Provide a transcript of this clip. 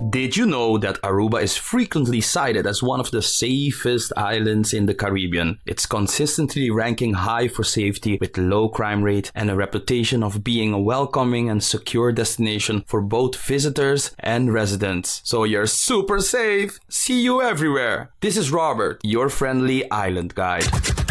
Did you know that Aruba is frequently cited as one of the safest islands in the Caribbean? It's consistently ranking high for safety with low crime rate and a reputation of being a welcoming and secure destination for both visitors and residents. So you're super safe. See you everywhere. This is Robert, your friendly island guide.